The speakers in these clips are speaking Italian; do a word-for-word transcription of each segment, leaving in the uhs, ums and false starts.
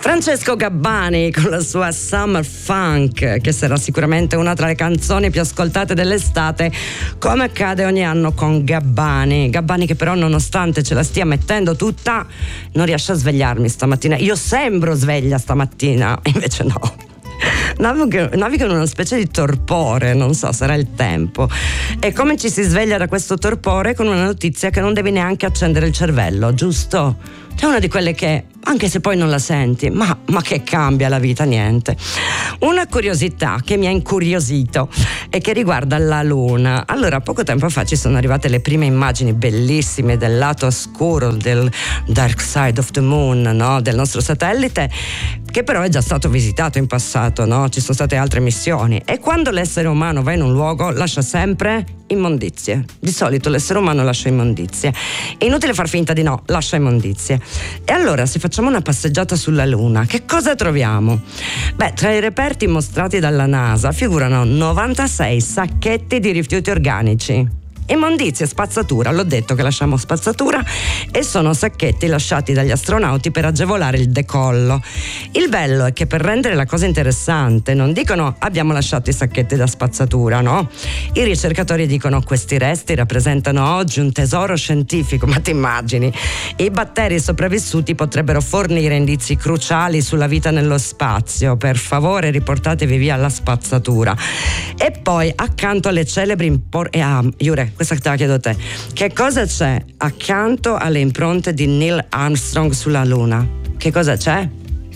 Francesco Gabbani con la sua Summer Funk, che sarà sicuramente una tra le canzoni più ascoltate dell'estate, come accade ogni anno con Gabbani. Gabbani che però, nonostante ce la stia mettendo tutta, non riesce a svegliarmi stamattina. Io sembro sveglia stamattina, invece no. Navigo, navigo in una specie di torpore, non so, sarà il tempo. E come ci si sveglia da questo torpore? Con una notizia che non devi neanche accendere il cervello, giusto? C'è una di quelle che, anche se poi non la senti, ma, ma che cambia la vita, niente. Una curiosità che mi ha incuriosito e che riguarda la Luna. Allora, poco tempo fa ci sono arrivate le prime immagini bellissime del lato oscuro, del dark side of the moon, no? Del nostro satellite, che però è già stato visitato in passato, no? Ci sono state altre missioni. E quando l'essere umano va in un luogo, lascia sempre immondizie. Di solito l'essere umano lascia immondizie. È inutile far finta di no, lascia immondizie. E allora, se facciamo una passeggiata sulla Luna, che cosa troviamo? Beh, tra i reperti mostrati dalla NASA figurano novantasei sacchetti di rifiuti organici. Immondizie, spazzatura, l'ho detto che lasciamo spazzatura, e sono sacchetti lasciati dagli astronauti per agevolare il decollo. Il bello è che, per rendere la cosa interessante, non dicono abbiamo lasciato i sacchetti da spazzatura, no? I ricercatori dicono questi resti rappresentano oggi un tesoro scientifico. Ma ti immagini? I batteri sopravvissuti potrebbero fornire indizi cruciali sulla vita nello spazio. Per favore, riportatevi via la spazzatura. E poi, accanto alle celebri impor- eh, ah, Jure, questa te la chiedo a te. Che cosa c'è accanto alle impronte di Neil Armstrong sulla Luna? Che cosa c'è?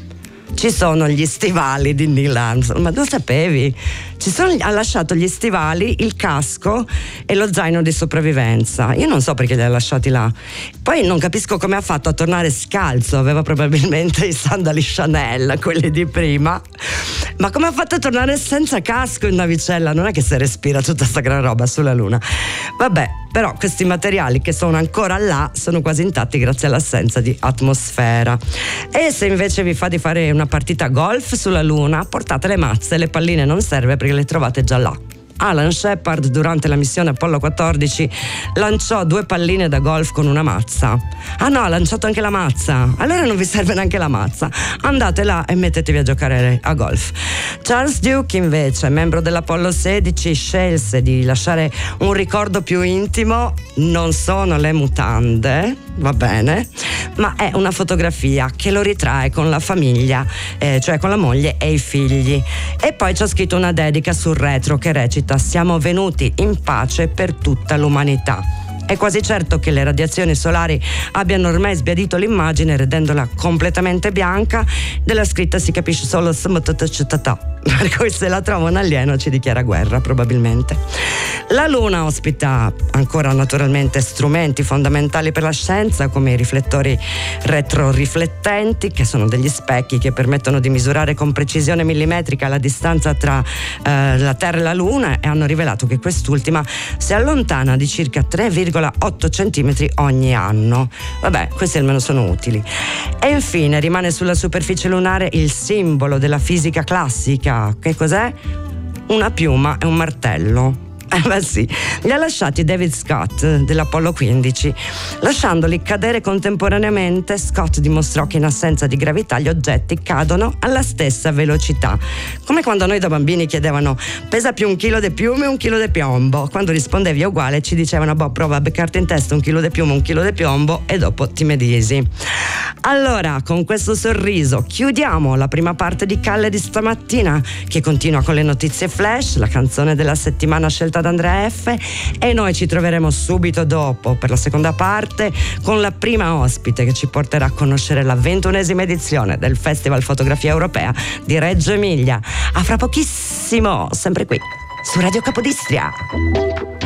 Ci sono gli stivali di Neil Armstrong. Ma lo sapevi? Ci sono, ha lasciato gli stivali, il casco e lo zaino di sopravvivenza. Io non so perché li ha lasciati là. Poi non capisco come ha fatto a tornare scalzo. Aveva probabilmente i sandali Chanel, quelli di prima. Ma come ha fatto a tornare senza casco in navicella? Non è che si respira tutta sta gran roba sulla Luna. Vabbè, però questi materiali che sono ancora là sono quasi intatti grazie all'assenza di atmosfera. E se invece vi fa di fare una partita a golf sulla Luna, portate le mazze, le palline non serve perché le trovate già là. Alan Shepard, durante la missione Apollo quattordici, lanciò due palline da golf con una mazza. Ah no, ha lanciato anche la mazza. Allora non vi serve neanche la mazza. Andate là e mettetevi a giocare a golf. Charles Duke, invece, membro dell'Apollo sedici, scelse di lasciare un ricordo più intimo. Non sono le mutande, va bene, ma è una fotografia che lo ritrae con la famiglia, eh, cioè con la moglie e i figli. E poi c'è scritto una dedica sul retro che recita: siamo venuti in pace per tutta l'umanità. È quasi certo che le radiazioni solari abbiano ormai sbiadito l'immagine, rendendola completamente bianca. Della scritta si capisce solo smattatacetata, per cui se la trova un alieno ci dichiara guerra, probabilmente. La Luna ospita ancora naturalmente strumenti fondamentali per la scienza, come i riflettori retroriflettenti, che sono degli specchi che permettono di misurare con precisione millimetrica la distanza tra eh, la Terra e la Luna, e hanno rivelato che quest'ultima si allontana di circa tre virgola otto centimetri ogni anno. Vabbè, questi almeno sono utili. E infine rimane sulla superficie lunare il simbolo della fisica classica. Che cos'è? Una piuma e un martello. Eh beh sì, li ha lasciati David Scott dell'Apollo quindici. Lasciandoli cadere contemporaneamente, Scott dimostrò che in assenza di gravità gli oggetti cadono alla stessa velocità. Come quando noi da bambini chiedevano: pesa più un chilo di piume o un chilo di piombo? Quando rispondevi è uguale ci dicevano: boh, prova a beccarti in testa un chilo di piume, un chilo di piombo, e dopo ti medesi. Allora, con questo sorriso chiudiamo la prima parte di Calle di stamattina, che continua con le notizie flash, la canzone della settimana scelta da Andrea F, e noi ci troveremo subito dopo per la seconda parte con la prima ospite che ci porterà a conoscere la ventunesima edizione del Festival Fotografia Europea di Reggio Emilia. A fra pochissimo, sempre qui su Radio Capodistria.